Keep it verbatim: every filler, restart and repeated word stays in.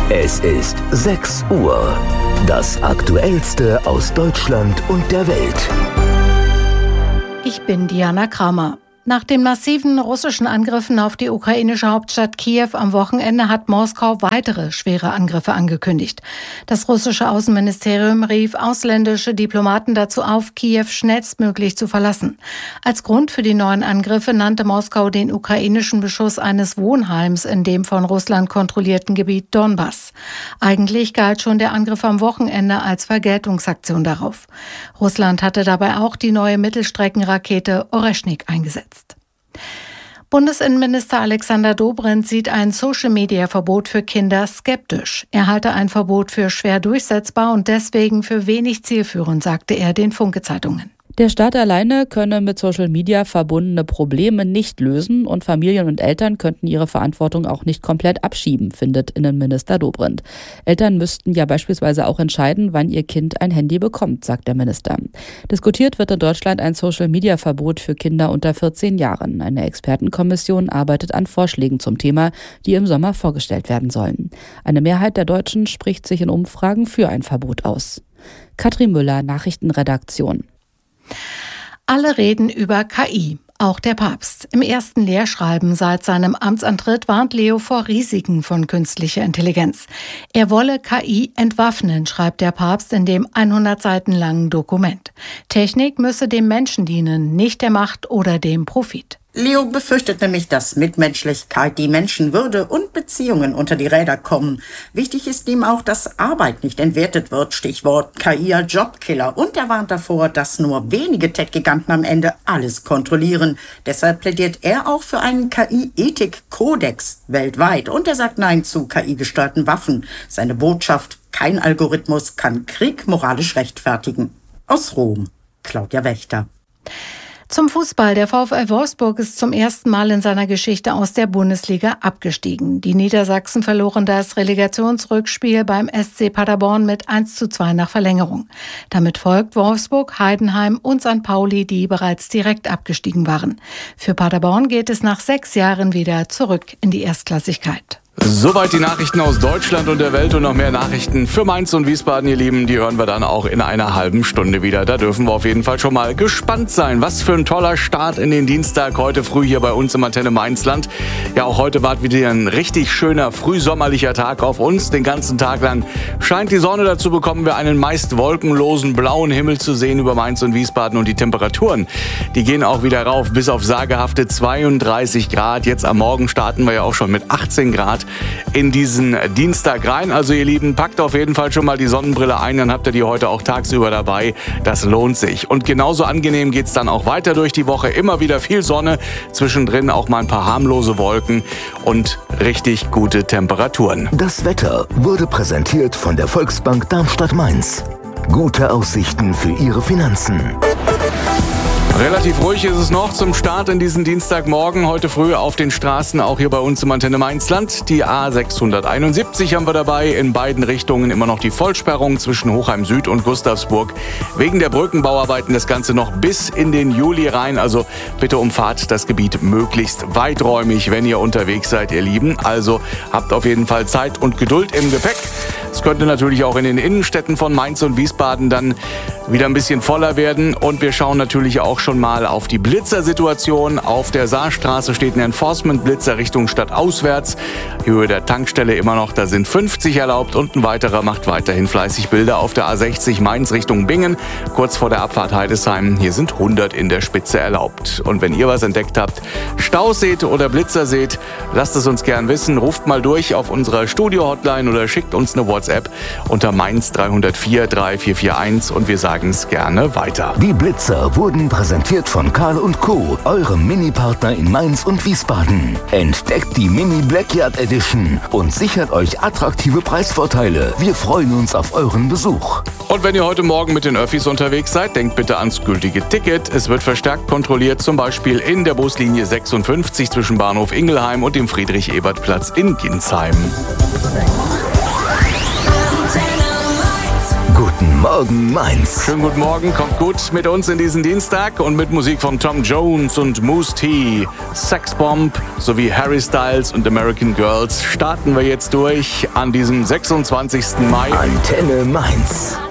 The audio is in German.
Es ist sechs Uhr. Das Aktuellste aus Deutschland und der Welt. Ich bin Diana Kramer. Nach den massiven russischen Angriffen auf die ukrainische Hauptstadt Kiew am Wochenende hat Moskau weitere schwere Angriffe angekündigt. Das russische Außenministerium rief ausländische Diplomaten dazu auf, Kiew schnellstmöglich zu verlassen. Als Grund für die neuen Angriffe nannte Moskau den ukrainischen Beschuss eines Wohnheims in dem von Russland kontrollierten Gebiet Donbass. Eigentlich galt schon der Angriff am Wochenende als Vergeltungsaktion darauf. Russland hatte dabei auch die neue Mittelstreckenrakete Oreschnik eingesetzt. Bundesinnenminister Alexander Dobrindt sieht ein Social-Media-Verbot für Kinder skeptisch. Er halte ein Verbot für schwer durchsetzbar und deswegen für wenig zielführend, sagte er den Funke-Zeitungen. Der Staat alleine könne mit Social Media verbundene Probleme nicht lösen und Familien und Eltern könnten ihre Verantwortung auch nicht komplett abschieben, findet Innenminister Dobrindt. Eltern müssten ja beispielsweise auch entscheiden, wann ihr Kind ein Handy bekommt, sagt der Minister. Diskutiert wird in Deutschland ein Social Media Verbot für Kinder unter vierzehn Jahren. Eine Expertenkommission arbeitet an Vorschlägen zum Thema, die im Sommer vorgestellt werden sollen. Eine Mehrheit der Deutschen spricht sich in Umfragen für ein Verbot aus. Katrin Müller, Nachrichtenredaktion. Alle reden über K I, auch der Papst. Im ersten Lehrschreiben seit seinem Amtsantritt warnt Leo vor Risiken von künstlicher Intelligenz. Er wolle K I entwaffnen, schreibt der Papst in dem hundert Seiten langen Dokument. Technik müsse dem Menschen dienen, nicht der Macht oder dem Profit. Leo befürchtet nämlich, dass Mitmenschlichkeit, die Menschenwürde und Beziehungen unter die Räder kommen. Wichtig ist ihm auch, dass Arbeit nicht entwertet wird, Stichwort K I als Jobkiller. Und er warnt davor, dass nur wenige Tech-Giganten am Ende alles kontrollieren. Deshalb plädiert er auch für einen K I-Ethik-Kodex weltweit. Und er sagt Nein zu K I-gesteuerten Waffen. Seine Botschaft: Kein Algorithmus kann Krieg moralisch rechtfertigen. Aus Rom, Claudia Wächter. Zum Fußball. Der VfL Wolfsburg ist zum ersten Mal in seiner Geschichte aus der Bundesliga abgestiegen. Die Niedersachsen verloren das Relegationsrückspiel beim S C Paderborn mit eins zu zwei nach Verlängerung. Damit folgt Wolfsburg, Heidenheim und Sankt Pauli, die bereits direkt abgestiegen waren. Für Paderborn geht es nach sechs Jahren wieder zurück in die Erstklassigkeit. Soweit die Nachrichten aus Deutschland und der Welt und noch mehr Nachrichten für Mainz und Wiesbaden, ihr Lieben, die hören wir dann auch in einer halben Stunde wieder. Da dürfen wir auf jeden Fall schon mal gespannt sein. Was für ein toller Start in den Dienstag heute früh hier bei uns im Antenne Mainzland. Ja, auch heute war wieder ein richtig schöner frühsommerlicher Tag auf uns. Den ganzen Tag lang scheint die Sonne, dazu bekommen wir einen meist wolkenlosen blauen Himmel zu sehen über Mainz und Wiesbaden und die Temperaturen, die gehen auch wieder rauf bis auf sagehafte zweiunddreißig Grad. Jetzt am Morgen starten wir ja auch schon mit achtzehn Grad in diesen Dienstag rein. Also ihr Lieben, packt auf jeden Fall schon mal die Sonnenbrille ein, dann habt ihr die heute auch tagsüber dabei. Das lohnt sich. Und genauso angenehm geht's dann auch weiter durch die Woche. Immer wieder viel Sonne, zwischendrin auch mal ein paar harmlose Wolken und richtig gute Temperaturen. Das Wetter wurde präsentiert von der Volksbank Darmstadt-Mainz. Gute Aussichten für Ihre Finanzen. Relativ ruhig ist es noch zum Start in diesen Dienstagmorgen. Heute früh auf den Straßen, auch hier bei uns im Antenne Mainzland. Die A sechshunderteinundsiebzig haben wir dabei. In beiden Richtungen immer noch die Vollsperrung zwischen Hochheim Süd und Gustavsburg. Wegen der Brückenbauarbeiten das Ganze noch bis in den Juli rein. Also bitte umfahrt das Gebiet möglichst weiträumig, wenn ihr unterwegs seid, ihr Lieben. Also habt auf jeden Fall Zeit und Geduld im Gepäck. Es könnte natürlich auch in den Innenstädten von Mainz und Wiesbaden dann wieder ein bisschen voller werden. Und wir schauen natürlich auch schon mal auf die Blitzersituation. Auf der Saarstraße steht ein Enforcement-Blitzer Richtung Stadt auswärts. Die Höhe der Tankstelle immer noch, da sind fünfzig erlaubt. Und ein weiterer macht weiterhin fleißig Bilder auf der A sechzig Mainz Richtung Bingen. Kurz vor der Abfahrt Heidesheim, hier sind hundert in der Spitze erlaubt. Und wenn ihr was entdeckt habt, Staus seht oder Blitzer seht, lasst es uns gern wissen. Ruft mal durch auf unserer Studio-Hotline oder schickt uns eine WhatsApp unter Mainz drei null vier drei vier vier eins und wir sagen es gerne weiter. Die Blitzer wurden präsentiert von Karl und Co., eurem Mini-Partner in Mainz und Wiesbaden. Entdeckt die Mini Blackyard Edition und sichert euch attraktive Preisvorteile. Wir freuen uns auf euren Besuch. Und wenn ihr heute Morgen mit den Öffis unterwegs seid, denkt bitte ans gültige Ticket. Es wird verstärkt kontrolliert, zum Beispiel in der Buslinie sechsundfünfzig zwischen Bahnhof Ingelheim und dem Friedrich-Ebert-Platz in Ginsheim. Guten Morgen. Morgen Mainz. Schönen guten Morgen, kommt gut mit uns in diesen Dienstag und mit Musik von Tom Jones und Mousse T, Sexbomb sowie Harry Styles und American Girls starten wir jetzt durch an diesem sechsundzwanzigsten Mai. Antenne Mainz.